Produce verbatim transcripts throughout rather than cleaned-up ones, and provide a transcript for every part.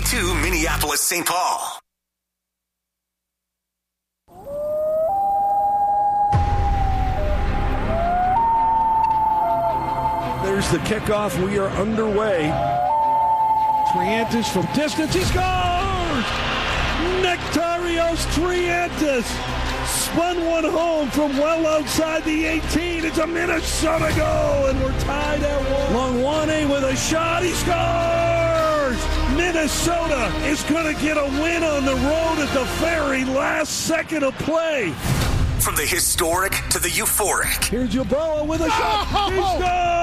to Minneapolis-Saint Paul. There's the kickoff. We are underway. Triantis from distance. He scores! Nectarios Triantis spun one home from well outside the eighteen. It's a Minnesota goal, and we're tied at one. Longwane with a shot. He scores! Minnesota is going to get a win on the road at the Ferry. Last second of play. From the historic to the euphoric. Here's Yeboah with a shot. He scores!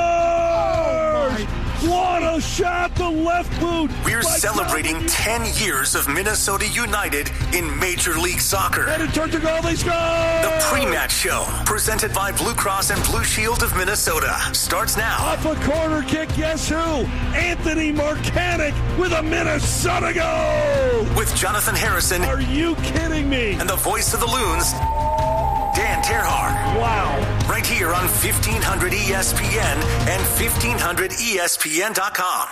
What a shot, the left boot. We're celebrating ten years of Minnesota United in Major League Soccer. And it turns to goal, they score! The pre-match show, presented by Blue Cross and Blue Shield of Minnesota, starts now. Off a corner kick, guess who? Anthony Markanek with a Minnesota goal! With Jonathan Harrison. Are you kidding me? And the voice of the Loons, Dan Terhar. Wow. Right here on fifteen hundred E S P N and fifteen hundred E S P N dot com.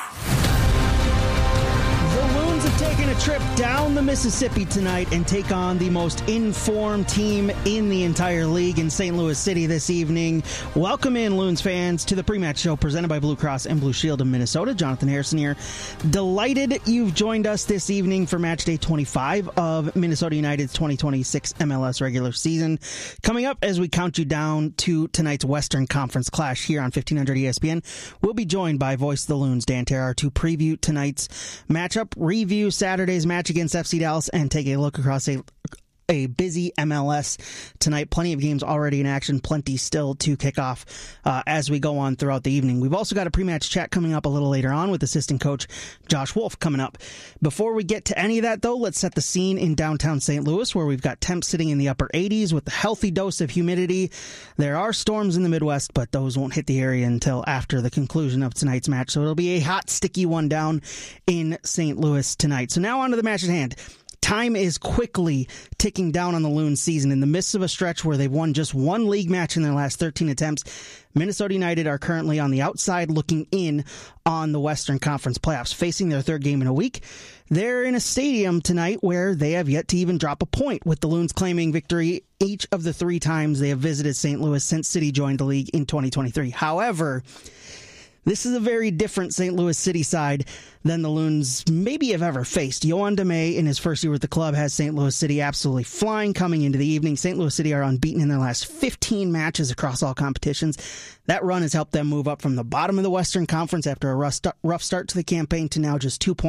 The Loons have taken a trip down the Mississippi tonight and take on the most informed team in the entire league in Saint Louis City this evening. Welcome in, Loons fans, to the pre-match show presented by Blue Cross and Blue Shield of Minnesota. Jonathan Harrison here. Delighted you've joined us this evening for match day twenty-five of Minnesota United's twenty twenty-six M L S regular season. Coming up as we count you down to tonight's Western Conference clash here on fifteen hundred E S P N, we'll be joined by Voice of the Loons, Dan Terhar, to preview tonight's matchup, review Saturday's match against F C Dallas, and take a look across a a busy M L S tonight. Plenty of games already in action, plenty still to kick off uh, as we go on throughout the evening. We've also got a pre-match chat coming up a little later on with assistant coach Josh Wolf coming up. Before we get to any of that, though, let's set the scene in downtown Saint Louis, where we've got temps sitting in the upper eighties with a healthy dose of humidity. There are storms in the Midwest, but those won't hit the area until after the conclusion of tonight's match, so it'll be a hot, sticky one down in Saint Louis tonight. So now on to the match at hand. Time is quickly ticking down on the Loons season. In the midst of a stretch where they've won just one league match in their last thirteen attempts, Minnesota United are currently on the outside looking in on the Western Conference playoffs, facing their third game in a week. They're in a stadium tonight where they have yet to even drop a point, with the Loons claiming victory each of the three times they have visited Saint Louis since City joined the league in twenty twenty-three. However, this is a very different Saint Louis City side than the Loons maybe have ever faced. Yohan DeMay, in his first year with the club, has Saint Louis City absolutely flying coming into the evening. Saint Louis City are unbeaten in their last fifteen matches across all competitions. That run has helped them move up from the bottom of the Western Conference after a rough start to the campaign to now just two points